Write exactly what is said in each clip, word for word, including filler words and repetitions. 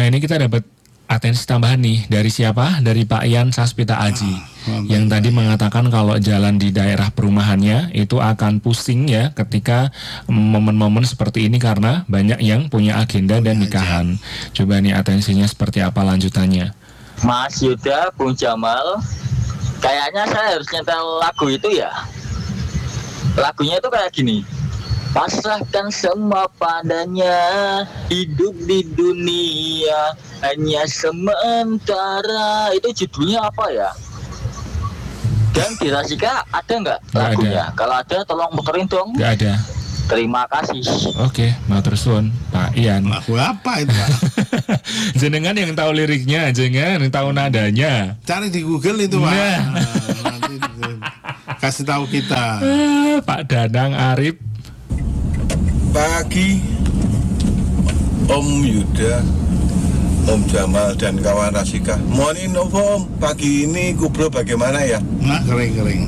ini kita dapat atensi tambahan nih dari siapa? Dari Pak Ian Saspita Aji ah, yang tadi mengatakan kalau jalan di daerah perumahannya itu akan pusing ya ketika momen-momen seperti ini karena banyak yang punya agenda dan nikahan. Coba nih atensinya seperti apa lanjutannya. Mas Yuda, Bung Jamal, kayaknya saya harus nyetel lagu itu ya. Lagunya itu kayak gini. Pasrahkan semua padanya, hidup di dunia hanya sementara. Itu judulnya apa ya? Dan di Rasika ada nggak lagunya? Ada. Kalau ada tolong muterin dong. Nggak ada. Terima kasih. Oke, matur suwun Pak Ian. Lagu apa itu Pak? Jenengan yang tahu liriknya, jenengan yang tahu nadanya. Cari di Google itu Pak. Nah. Nah, nanti kasih tahu kita. Pak Danang Arif. Pagi Om Yuda, Om Jamal dan kawan Rasika. Morning Om, pagi ini Kubro bagaimana ya? Nah, kering-kering.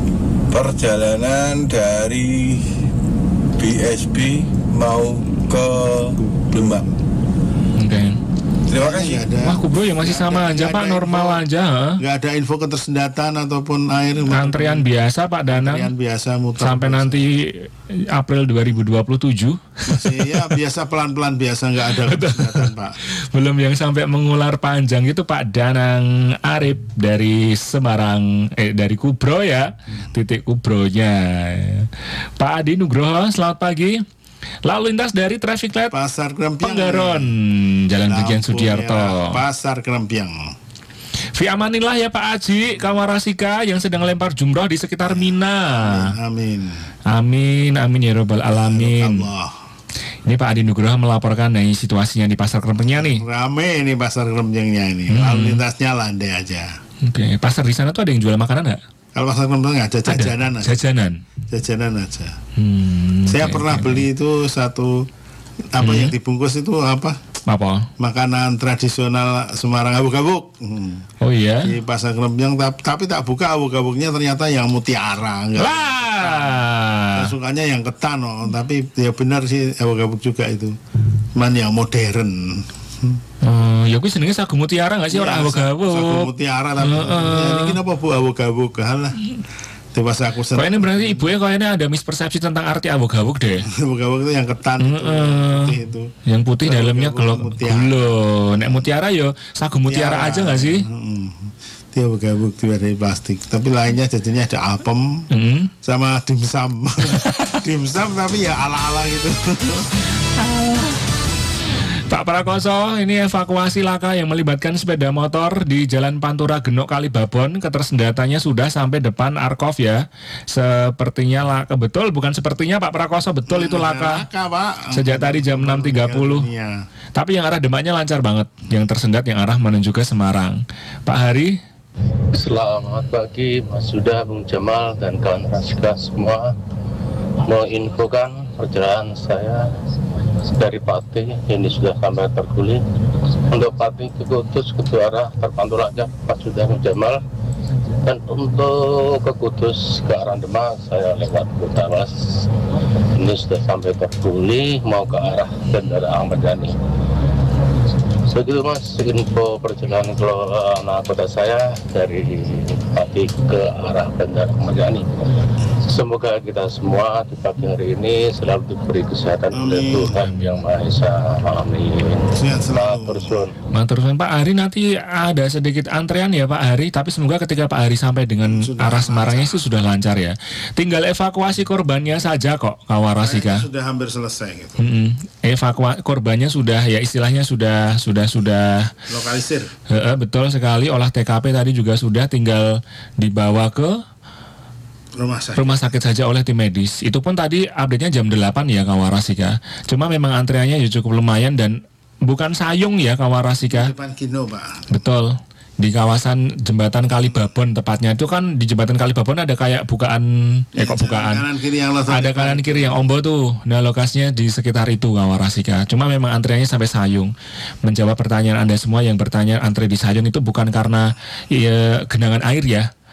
Perjalanan dari B S B mau ke Demak. Oke. Terima kasih. Wah, Kubro ya masih sama ada, aja Pak, normal info, aja. Nggak ada info ketersendatan ataupun air. Antrian biasa Pak Danang. Antrian biasa muter. Sampai biasa. Nanti April dua ribu dua puluh tujuh. Masih ya biasa pelan-pelan biasa, nggak ada ketersendatan Pak. Belum yang sampai mengular panjang itu Pak Danang Arif dari Semarang, eh dari Kubro ya, hmm. titik Kubronya. Pak Adi Nugroho, selamat pagi. Lalu lintas dari traffic light Pasar Krempiang, Penggaron, Jalan Brigjen Sudiarto, Pasar Krempiang. Fi amanillah ya Pak Aji, Kawarasika yang sedang lempar jumroh di sekitar Mina. Amin. Amin, amin ya robbal alamin. Allah. Ini Pak Adi Nugroho melaporkan dari situasinya di Pasar Krempiang nih. Rame ini Pasar Krempiangnya ini. Hmm. Lalu lintasnya landai aja. Oke, okay. Pasar di sana tuh ada yang jual makanan nggak? Kalau Pasar Krempiang ada jajanan ada. Aja. Jajanan. Jajanan aja. Hmm, Saya okay, pernah okay. beli itu satu apa hmm. yang dibungkus itu apa? Apa? Makanan tradisional Semarang, abuk-abuk. Hmm. Oh iya. Di Pasar Krempiang tapi, tapi tak buka abuk-abuknya ternyata yang mutiara. Enggak. Lah. Sukanya yang ketan, oh. Tapi ya benar sih abuk-abuk juga itu. Cuman yang modern. Uh, ya gue senengnya sagu mutiara nggak sih ya, orang abuk-abuk? Sagu mutiara tapi uh, uh. Ya, ini kenapa bu abuk-abuk kalah? Dewasa aku seneng. Kok ini berarti ibu ya kok ini ada mispersepsi tentang arti abuk-abuk deh. Abuk-abuk itu yang ketan uh, itu, uh, putih itu. Yang putih abuk dalamnya kalau gulo. Nek mutiara yo sagu mutiara, mutiara aja nggak sih? Hmm. Dia abuk-abuk dari plastik. Tapi lainnya jadinya ada apem hmm. sama dimsum. Dimsum tapi ya ala-ala gitu. Pak Prakoso, ini evakuasi laka yang melibatkan sepeda motor di Jalan Pantura Genuk Kalibabon. Ketersendatannya sudah sampai depan Arkov ya. Sepertinya laka, betul bukan sepertinya Pak Prakoso, betul itu laka. Laka Pak. Sejak tadi jam enam tiga puluh. Tapi yang arah Demaknya lancar banget. Yang tersendat yang arah menuju ke Semarang. Pak Hari. Selamat pagi Mas Sudah, Bung Jamal dan kawan Rasika semua. Mau infokan perjalanan saya dari Pati ini sudah sampai Terguli. Untuk Pati ke Kudus ke arah terpantul aja Pak Sudah Jamal. Dan untuk ke Kudus ke arah Demak saya lewat Kutawas. Ini sudah sampai Terguli mau ke arah Bandara Ahmad Yani. Begitu Mas, info perjalanan ke anak kota saya dari Pati ke arah Bandara Ahmad Yani. Semoga kita semua di pagi hari ini selalu diberi kesehatan oleh Tuhan Yang Maha Esa. Amin. Matur suwun. Matur suwun Pak Hari, nanti ada sedikit antrean ya Pak Hari, tapi semoga ketika Pak Hari sampai dengan sudah arah Semarangnya itu sudah lancar ya. Tinggal evakuasi korbannya saja kok, Kawarasika. Sudah hampir selesai gitu. Mm-hmm. Evakuasi korbannya sudah ya istilahnya sudah sudah sudah lokalisir. He-he, betul sekali, olah T K P tadi juga sudah, tinggal dibawa ke Rumah sakit. Rumah sakit saja oleh tim medis. Itu pun tadi update-nya jam delapan ya Kawarasika. Cuma memang antriannya ya cukup lumayan dan bukan sayung ya Kawarasika. Di depan Kino Pak. Betul. Di kawasan jembatan Kalibabon tepatnya. Itu kan di jembatan Kalibabon ada kayak bukaan eh kok bukaan. Kanan kiri yang ada kanan kiri yang ombo tuh. Nah lokasinya di sekitar itu Kawarasika. Cuma memang antriannya sampai sayung. Menjawab pertanyaan Anda semua yang bertanya antri di sayung itu bukan karena ya, genangan air ya.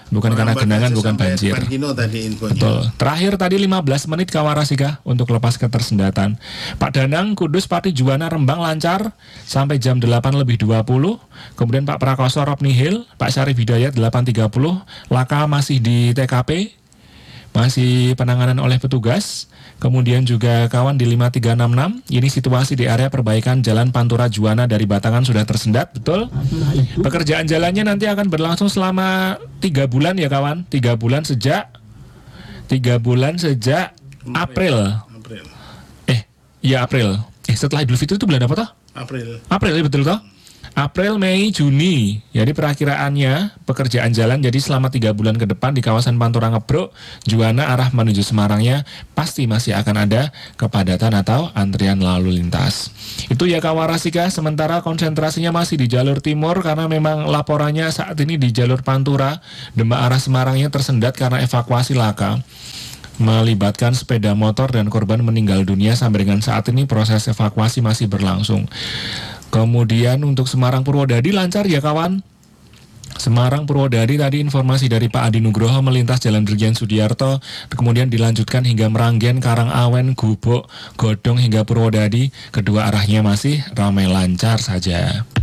bukan karena genangan, bukan banjir. Tadi betul. Terakhir tadi lima belas menit Kawarasika untuk lepas ke tersendatan. Pak Danang, Kudus, Pati Juwana, Rembang lancar sampai jam delapan lebih dua puluh. Kemudian Pak Prakoso, Robni Hill, Pak Syarif Hidayat delapan tiga puluh. Laka masih di T K P, masih penanganan oleh petugas. Kemudian juga kawan di lima tiga enam enam, ini situasi di area perbaikan Jalan Pantura Juwana dari Batangan sudah tersendat, betul? Pekerjaan jalannya nanti akan berlangsung selama tiga bulan ya kawan, tiga bulan sejak tiga bulan sejak April. April. Eh, iya April. Eh setelah Idul Fitri itu bulan apa toh? April. April, betul toh? April, Mei, Juni. Jadi perakiraannya pekerjaan jalan jadi selama tiga bulan ke depan di kawasan Pantura Ngebruk, Juwana arah menuju Semarangnya pasti masih akan ada kepadatan atau antrian lalu lintas. Itu ya Kawarasika, sementara konsentrasinya masih di jalur timur karena memang laporannya saat ini di jalur Pantura, Demak arah Semarangnya tersendat karena evakuasi laka. Melibatkan sepeda motor dan korban meninggal dunia. Sampai dengan saat ini proses evakuasi masih berlangsung. Kemudian untuk Semarang Purwodadi lancar ya kawan. Semarang Purwodadi tadi informasi dari Pak Adi Nugroho melintas Jalan Brigjen Sudiarto, kemudian dilanjutkan hingga Meranggen, Karangawen, Gubuk, Godong hingga Purwodadi. Kedua arahnya masih ramai lancar saja.